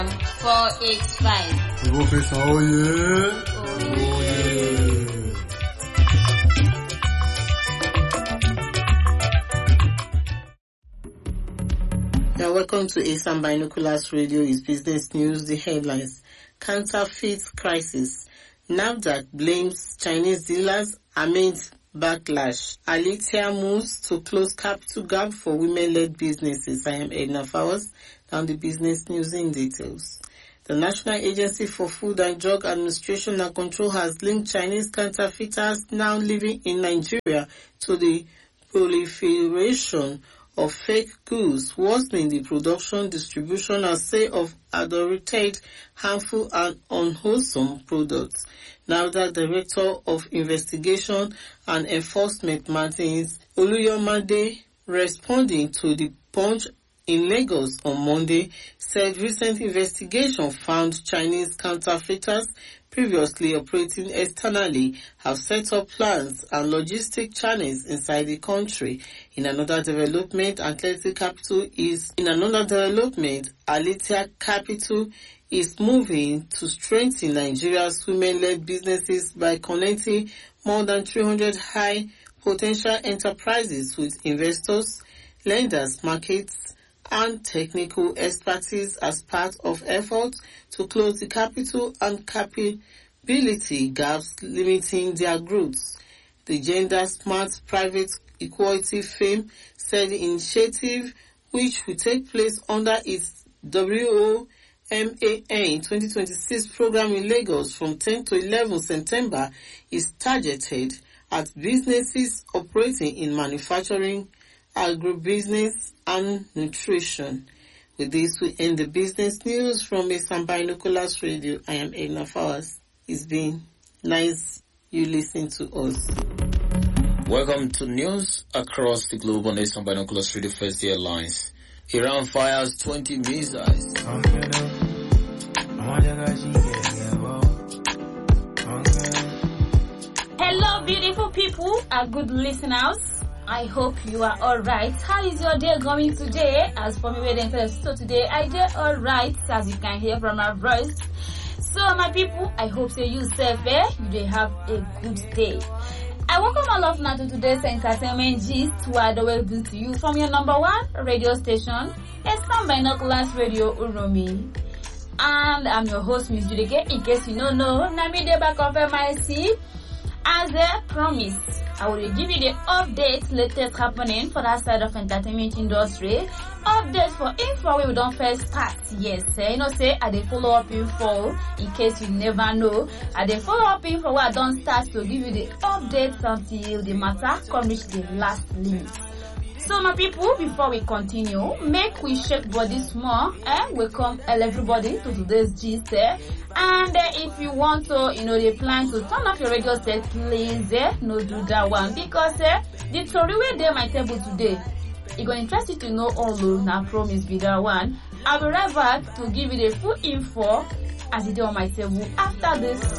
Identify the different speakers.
Speaker 1: 485.
Speaker 2: Professor Oye.
Speaker 3: Now, welcome to ASAM Binoculars Radio. Is business news. The headlines: counterfeit crisis. NAFDAC blames Chinese dealers amid backlash. Alitia moves to close capital gap for women-led businesses. I am Edna Fowers. Now the business news in details. The National Agency for Food and Drug Administration and Control has linked Chinese counterfeiters now living in Nigeria to the proliferation of fake goods, worsening the production, distribution, and sale of adulterated, harmful, and unwholesome products. NAFDAC Director of Investigation and Enforcement, Martins Oluyomade, responding to the Punch in Lagos on Monday, said recent investigation found Chinese counterfeiters previously operating externally have set up plans and logistic channels inside the country. In another development, Alitia Capital is moving to strengthen Nigeria's women-led businesses by connecting more than 300 high potential enterprises with investors, lenders, markets, and technical expertise as part of efforts to close the capital and capability gaps limiting their growth. The Gender Smart Private Equality firm said the initiative, which will take place under its WOMAN 2026 program in Lagos from 10 to 11 September, is targeted at businesses operating in manufacturing, agribusiness, and nutrition. With this, we end the business news from ASAM Binoculars Radio. I am Edna Fowers. It's been nice you listen to us.
Speaker 4: Welcome to news across the globe on ASAM Binoculars Radio First Year Lines. Iran fires 20 missiles.
Speaker 1: Hello, beautiful people and good listeners. I hope you are alright. How is your day going today? As for me, so today I did alright, as you can hear from my voice. So, my people, I hope so you safe, you dey have a good day. I welcome all of now to today's entertainment gist, where I will bring to you from your number one radio station, ASAM Binoculars Radio Uromi. And I'm your host, Miss Judike. In case you don't know, Nami de back of MIC. As a promise, I will give you the updates, latest happening for that side of entertainment industry. Updates for info we don't first start. Yes, say I dey follow up info in case you never know. I dey follow up info where I don't start to give you the updates until the matter come reach the last limit. So my people, before we continue, make we shake body small and welcome everybody to today's gist. And if you want to, they plan to turn off your radio set, please no do that one, because the story where they my table today, it's going to interest you to know all those. Now promise be that one. I'll be right back to give you the full info as it is on my table after this.